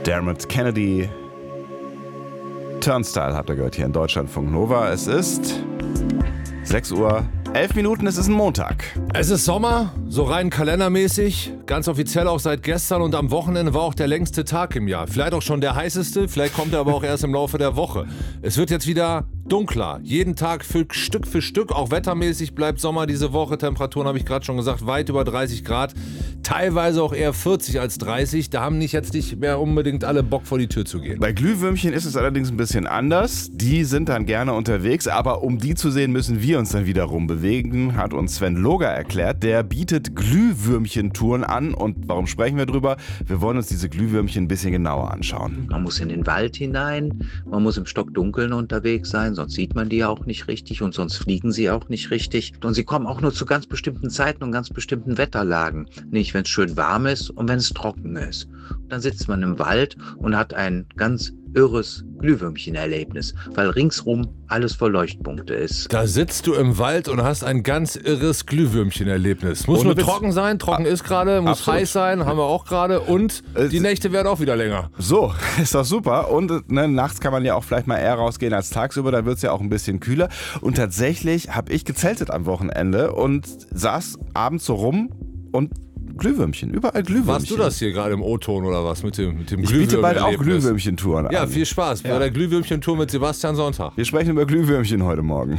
Dermot Kennedy. Turnstile habt ihr gehört hier in Deutschlandfunk Nova. Es ist 6:11 Uhr. Es ist ein Montag. Es ist Sommer, so rein kalendermäßig, ganz offiziell auch seit gestern und am Wochenende war auch der längste Tag im Jahr. Vielleicht auch schon der heißeste, vielleicht kommt er aber auch erst im Laufe der Woche. Es wird jetzt wieder dunkler, jeden Tag Stück für Stück, auch wettermäßig bleibt Sommer diese Woche. Temperaturen, habe ich gerade schon gesagt, weit über 30 Grad, teilweise auch eher 40 als 30. Da haben jetzt nicht mehr unbedingt alle Bock vor die Tür zu gehen. Bei Glühwürmchen ist es allerdings ein bisschen anders. Die sind dann gerne unterwegs, aber um die zu sehen, müssen wir uns dann wiederum bewegen, hat uns Sven Loger erklärt. Der bietet Glühwürmchen-Touren an. Und warum sprechen wir drüber? Wir wollen uns diese Glühwürmchen ein bisschen genauer anschauen. Man muss in den Wald hinein, man muss im Stockdunkeln unterwegs sein, sonst sieht man die ja auch nicht richtig und sonst fliegen sie auch nicht richtig. Und sie kommen auch nur zu ganz bestimmten Zeiten und ganz bestimmten Wetterlagen. Nicht, wenn es schön warm ist und wenn es trocken ist. Und dann sitzt man im Wald und hat ein ganz irres Glühwürmchen-Erlebnis, weil ringsrum alles voll Leuchtpunkte ist. Da sitzt du im Wald und hast ein ganz irres Glühwürmchen-Erlebnis. Muss nur trocken sein, trocken ist gerade, muss absolut heiß sein, haben wir auch gerade und die Nächte werden auch wieder länger. So, ist doch super und nachts kann man ja auch vielleicht mal eher rausgehen als tagsüber, da wird es ja auch ein bisschen kühler und tatsächlich habe ich gezeltet am Wochenende und saß abends so rum und Glühwürmchen, überall Glühwürmchen. Warst du das hier gerade im O-Ton oder was mit dem Glühwürmchen? Ich biete bald auch Glühwürmchen-Touren an. Ja, viel Spaß bei der Glühwürmchen-Tour mit Sebastian Sonntag. Wir sprechen über Glühwürmchen heute Morgen.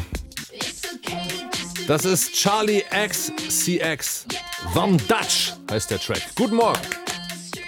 Das ist Charlie XCX. Von Dutch heißt der Track. Guten Morgen.